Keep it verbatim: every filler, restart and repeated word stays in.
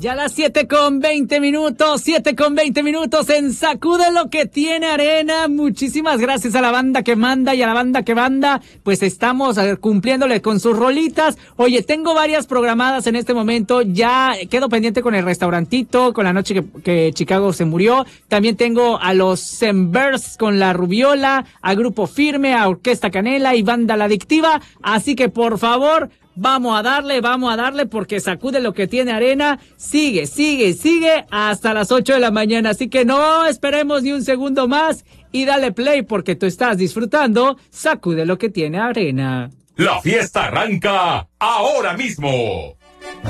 Ya las siete con veinte minutos, siete con veinte minutos en Sacude lo que tiene arena. Muchísimas gracias a la banda que manda y a la banda que manda. Pues estamos cumpliéndole con sus rolitas. Oye, tengo varias programadas en este momento. Ya quedo pendiente con el restaurantito, con la noche que, que Chicago se murió. También tengo a los Sembers con la Rubiola, a Grupo Firme, a Orquesta Canela y Banda La Adictiva. Así que por favor, vamos a darle, vamos a darle, porque Sacude lo que tiene arena. Sigue, sigue, sigue hasta las ocho de la mañana. Así que no esperemos ni un segundo más y dale play, porque tú estás disfrutando Sacude lo que tiene arena. La fiesta arranca ahora mismo.